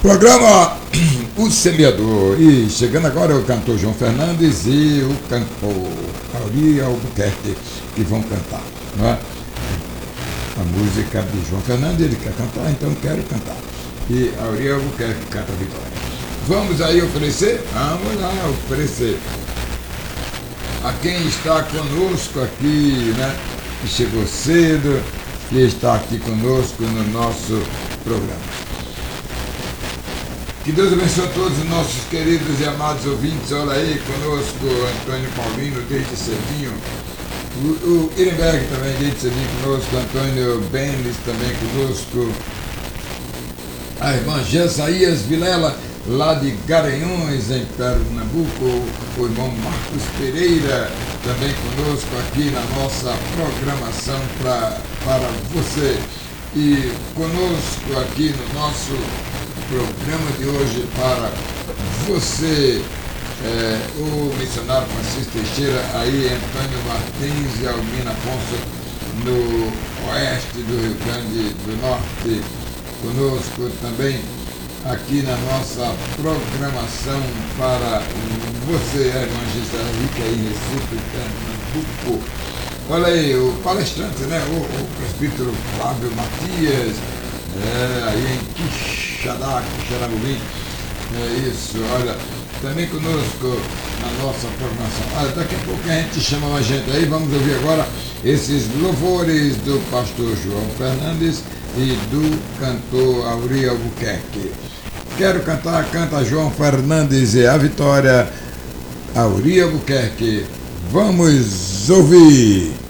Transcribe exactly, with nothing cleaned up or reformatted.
Programa O Semeador. E chegando agora o cantor João Fernandes e o cantor Auri Albuquerque, que vão cantar, não é? A música de João Fernandes, ele quer cantar, então quero cantar. E Auri Albuquerque canta a vitória. Vamos aí oferecer? Vamos lá oferecer a quem está conosco aqui, né? Que chegou cedo, que está aqui conosco no nosso programa. Que Deus abençoe a todos os nossos queridos e amados ouvintes. Olha aí, conosco Antônio Paulino, desde cedinho. O, o Irenberg também, desde cedinho conosco. Antônio Benes também conosco. A irmã Jesaías Vilela, lá de Garanhuns, em Pernambuco. O irmão Marcos Pereira, também conosco aqui na nossa programação pra, para você. E conosco aqui no nosso programa de hoje para você, é, o missionário Francisco Teixeira, aí Antônio Martins e Almina Afonso, no oeste do Rio Grande do Norte, conosco também aqui na nossa programação para você, a irmã Gisela Rica, em Recife, Pernambuco. Olha aí, o palestrante, né, o, o presbítero Flávio Matias, é, aí em Quixadá, Quixaramubim, é isso, olha, também conosco na nossa programação. Olha, daqui a pouco a gente chama a gente aí, vamos ouvir agora esses louvores do pastor João Fernandes e do cantor Auri Albuquerque. Quero cantar, canta João Fernandes e a vitória, Auri Albuquerque. Vamos ouvir.